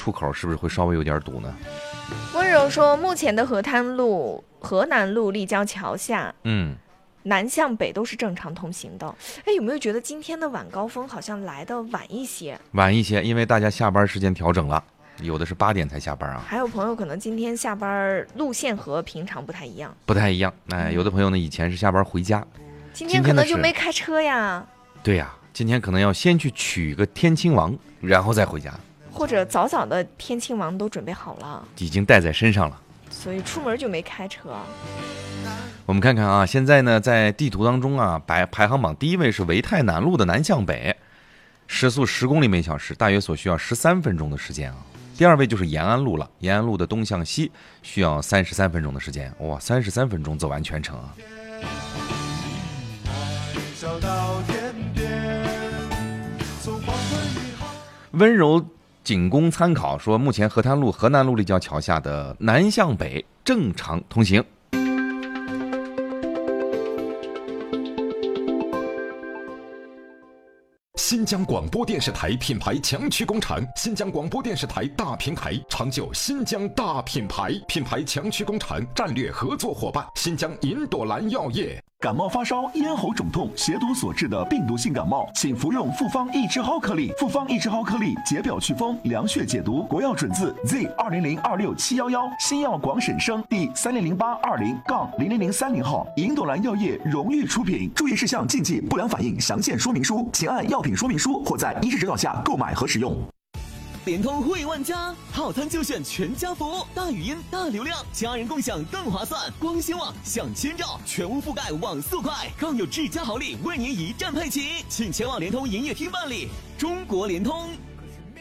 出口是不是会稍微有点堵呢？ 温柔说，目前的河南路立交桥下，南向北都是正常通行的。有没有觉得今天的晚高峰好像来的晚一些？晚一些， 因为大家下班时间调整了，有的是8点才下班啊。 还有朋友可能今天下班路线和平常不太一样。 有的朋友呢以前是下班回家， 今天可能就没开车呀。 对呀，今天可能要先去取个天亲王，然后再回家。 或者早早的天亲王都准备好了， 已经带在身上了， 所以出门就没开车。 我们看看啊，现在呢，在地图当中啊，排行榜第1位是维泰南路的南向北，时速10公里每小时，大约所需要13分钟的时间啊。第2位就是延安路了，延安路的东向西需要33分钟的时间，哇，33分钟走完全程啊。温柔仅供参考，说目前河南路立交桥下的南向北正常通行。 新疆广播电视台品牌强驱工厂，新疆广播电视台大平台，长久新疆大品牌，品牌强驱工厂战略合作伙伴，新疆银朵兰药业。 感冒发烧、咽喉肿痛、血毒所致的病毒性感冒，请服用复方益智蒿颗粒。复方益智蒿颗粒解表祛风、凉血解毒，国药准字 Z20026711，新药广审生第300820-0030号，银朵兰药业荣誉出品。注意事项、禁忌、不良反应详见说明书，请按药品说明书或在医师指导下购买和使用。 联通惠万家，套餐就选全家福，大语音、大流量，家人共享更划算。光纤网享千兆，全屋覆盖网速快，更有智家好礼为您一站配齐，请前往联通营业厅办理。中国联通。